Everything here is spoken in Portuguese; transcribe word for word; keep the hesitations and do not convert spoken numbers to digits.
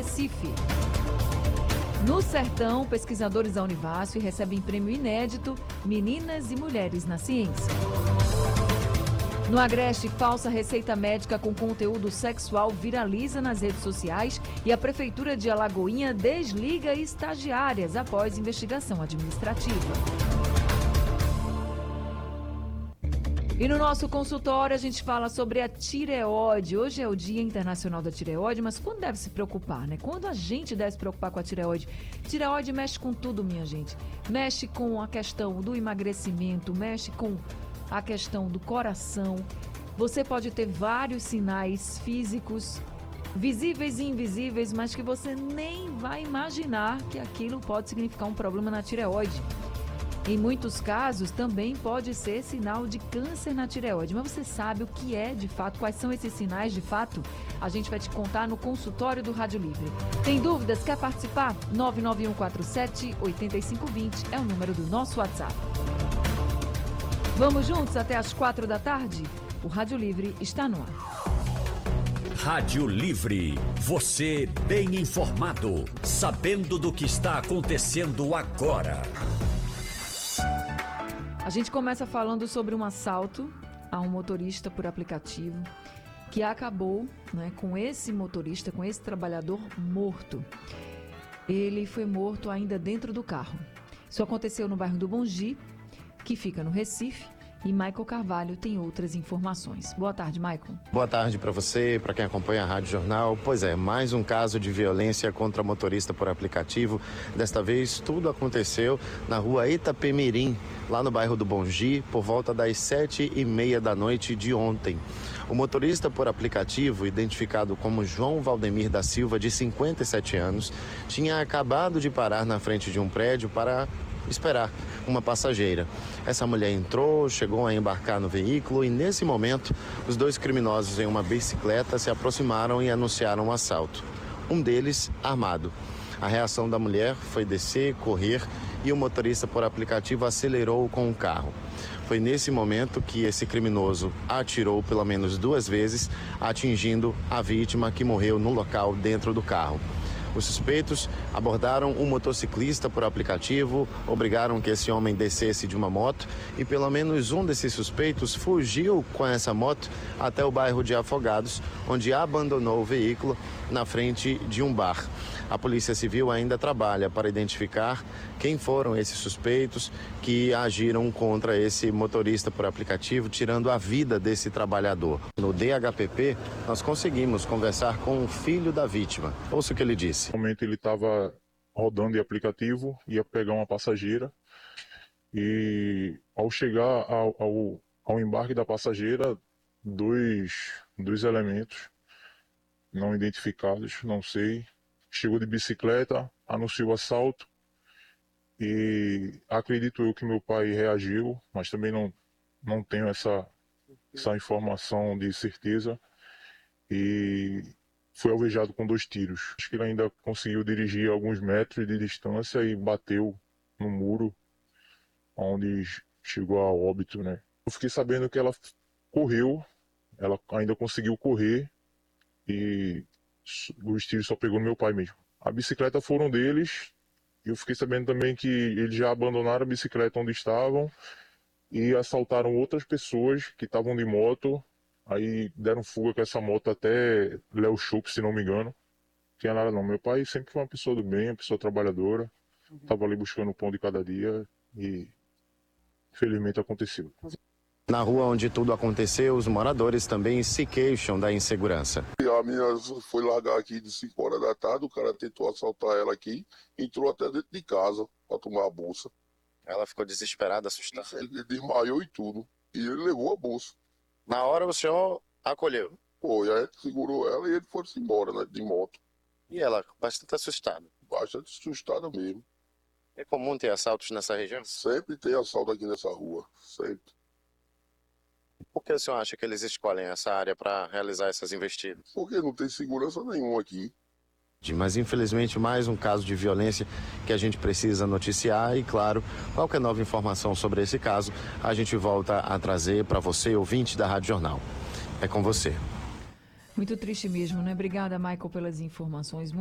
Recife. No Sertão, pesquisadores da Univasf recebem prêmio inédito Meninas e Mulheres na Ciência. No Agreste, falsa receita médica com conteúdo sexual viraliza nas redes sociais e a Prefeitura de Alagoinha desliga estagiárias após investigação administrativa. E no nosso consultório a gente fala sobre a tireoide. Hoje é o Dia Internacional da Tireoide, mas quando deve se preocupar, né? Quando a gente deve se preocupar com a tireoide? Tireoide mexe com tudo, minha gente. Mexe com a questão do emagrecimento, mexe com a questão do coração. Você pode ter vários sinais físicos, visíveis e invisíveis, mas que você nem vai imaginar que aquilo pode significar um problema na tireoide. Em muitos casos, também pode ser sinal de câncer na tireoide. Mas você sabe o que é, de fato? Quais são esses sinais, de fato? A gente vai te contar no consultório do Rádio Livre. Tem dúvidas? Quer participar? nove nove um quatro sete, oito cinco dois zero é o número do nosso WhatsApp. Vamos juntos até às quatro da tarde? O Rádio Livre está no ar. Rádio Livre, você bem informado, sabendo do que está acontecendo agora. A gente começa falando sobre um assalto a um motorista por aplicativo que acabou, né, com esse motorista, com esse trabalhador morto. Ele foi morto ainda dentro do carro. Isso aconteceu no bairro do Bongi, que fica no Recife, e Michael Carvalho tem outras informações. Boa tarde, Michael. Boa tarde para você, para quem acompanha a Rádio Jornal. Pois é, mais um caso de violência contra motorista por aplicativo. Desta vez, tudo aconteceu na rua Itapemirim, lá no bairro do Bongi, por volta das sete e meia da noite de ontem. O motorista por aplicativo, identificado como João Valdemir da Silva, de cinquenta e sete anos, tinha acabado de parar na frente de um prédio para esperar uma passageira. Essa mulher entrou, chegou a embarcar no veículo e, nesse momento, os dois criminosos em uma bicicleta se aproximaram e anunciaram um assalto. Um deles armado. A reação da mulher foi descer, correr e o motorista por aplicativo acelerou com o carro. Foi nesse momento que esse criminoso atirou pelo menos duas vezes, atingindo a vítima, que morreu no local dentro do carro. Os suspeitos abordaram um motociclista por aplicativo, obrigaram que esse homem descesse de uma moto e pelo menos um desses suspeitos fugiu com essa moto até o bairro de Afogados, onde abandonou o veículo na frente de um bar. A Polícia Civil ainda trabalha para identificar quem foram esses suspeitos que agiram contra esse motorista por aplicativo, tirando a vida desse trabalhador. No D H P P, nós conseguimos conversar com o filho da vítima. Ouça o que ele disse. No momento ele estava rodando de aplicativo, ia pegar uma passageira e ao chegar ao, ao, ao embarque da passageira, dois, dois elementos não identificados, não sei, chegou de bicicleta, anunciou o assalto e acredito eu que meu pai reagiu, mas também não, não tenho essa, essa informação de certeza, e foi alvejado com dois tiros. Acho que ele ainda conseguiu dirigir alguns metros de distância e bateu no muro, onde chegou a óbito, né? Eu fiquei sabendo que ela correu, ela ainda conseguiu correr e os tiros só pegou no meu pai mesmo. A bicicleta foram deles, e eu fiquei sabendo também que eles já abandonaram a bicicleta onde estavam e assaltaram outras pessoas que estavam de moto. Aí deram fuga com essa moto até Léo Chup, se não me engano. Não tinha nada não. Meu pai sempre foi uma pessoa do bem, uma pessoa trabalhadora. Estava ali buscando o pão de cada dia e infelizmente aconteceu. Na rua onde tudo aconteceu, os moradores também se queixam da insegurança. A menina foi largar aqui de cinco horas da tarde, o cara tentou assaltar ela aqui, entrou até dentro de casa para tomar a bolsa. Ela ficou desesperada, assustada. Ele desmaiou e tudo, e ele levou a bolsa. Na hora o senhor acolheu? Foi, a gente segurou ela e ele foi-se embora, né, de moto. E ela bastante assustada? Bastante assustada mesmo. É comum ter assaltos nessa região? Sempre tem assalto aqui nessa rua, sempre. Por que o senhor acha que eles escolhem essa área para realizar essas investidas? Porque não tem segurança nenhuma aqui. Mas infelizmente mais um caso de violência que a gente precisa noticiar e, claro, qualquer nova informação sobre esse caso a gente volta a trazer para você, ouvinte da Rádio Jornal. É com você. Muito triste mesmo, né? Obrigada, Michael, pelas informações.